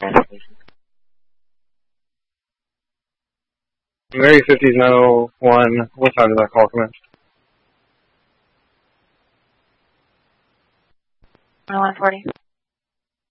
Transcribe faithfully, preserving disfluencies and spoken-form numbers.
Mary fifties nine oh one, what time does that call come in? one forty.